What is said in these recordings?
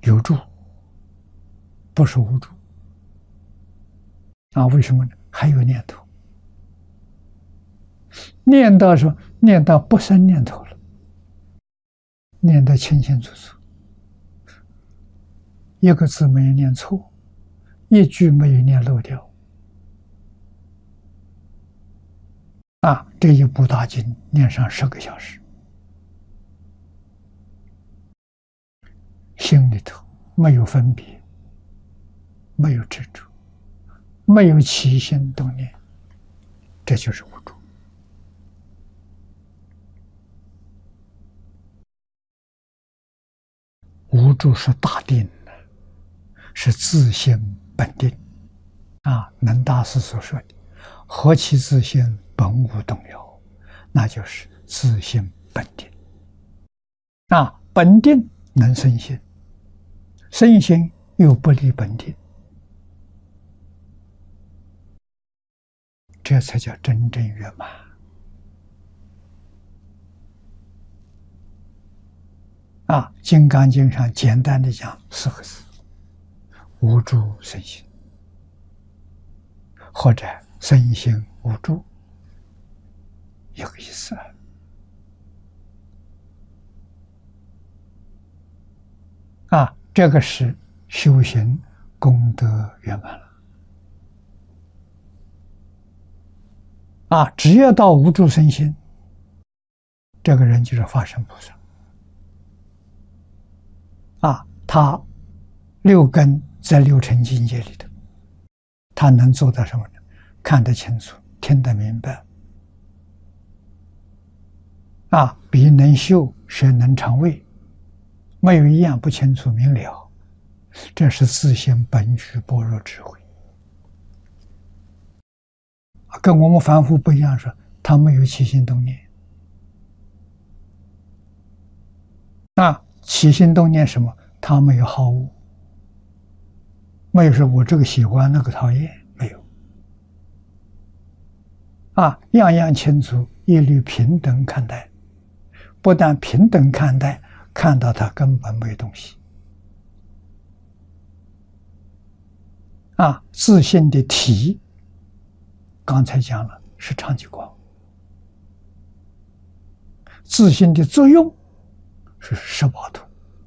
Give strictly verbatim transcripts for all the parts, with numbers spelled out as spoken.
有助，不是无助。啊，为什么呢？还有念头，念到什么？念到不生念头了，念得清清楚楚，一个字没有念错，一句没有念漏掉。啊，这一部大经念上十个小时，心里头没有分别，没有执着，没有起心动念，这就是无助。无助是大定的，是自性本定。啊，能大师所说的“何其自性，本无动摇”，那就是自性本定。啊，本定能生心，生心又不离本定，这才叫真正圆满。啊，《金刚经》上简单的讲四个字：无助生心，或者身心无助，一个意思。啊，这个是修行功德圆满了。啊，只要到无助身心，这个人就是法身菩萨。啊，他六根在六尘境界里头，他能做到什么呢？看得清楚，听得明白。啊，鼻能嗅，舌能尝味，没有一样不清楚明了。这是自性本具般若智慧，跟我们凡夫不一样，说他没有起心动念。啊，起心动念什么？他没有好恶，没有说我这个喜欢那个讨厌，没有。啊，样样清楚，一律平等看待。不但平等看待，看到他根本没有东西。啊，自性的体，刚才讲了是常寂光，自性的作用是十八图。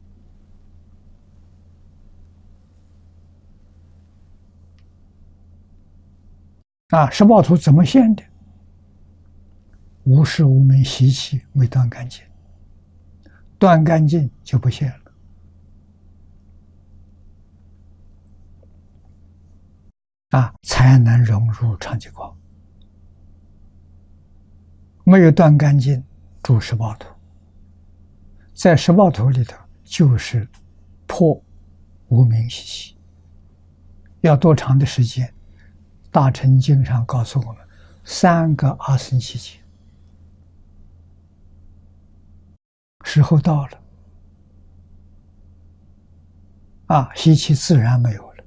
啊，十八图怎么现的？无事无明习气没断干净，断干净就不现了。啊，才能融入常寂光。没有断干净，住十八图，在十八图里头就是破无明习气。要多长的时间？大乘经上告诉我们，三个阿僧祇劫。时候到了，啊，习气自然没有了。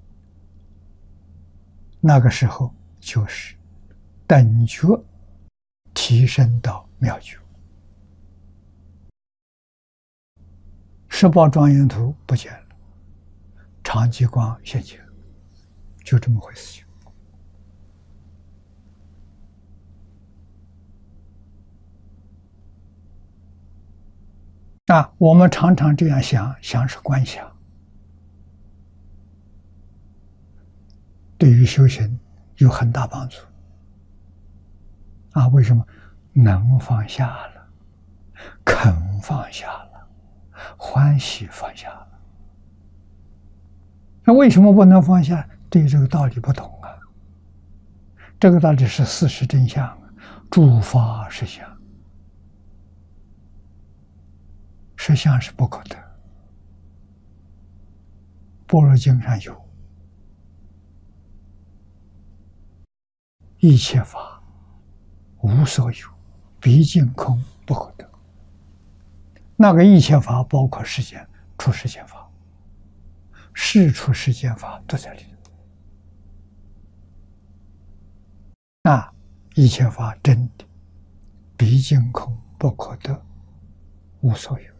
那个时候就是等觉提升到妙觉，十八庄严图不见了，常寂光现前，就这么回事情。啊，我们常常这样想，想是观想，对于修行有很大帮助。啊，为什么？能放下了，肯放下了，欢喜放下了。那为什么不能放下？对这个道理不懂啊。这个道理是事实真相，诸法实相。实相是不可得，般若经上有，一切法无所有，毕竟空不可得。那个一切法包括世间、出世间法、世出世间法都在里头。啊，一切法真的毕竟空不可得，无所有。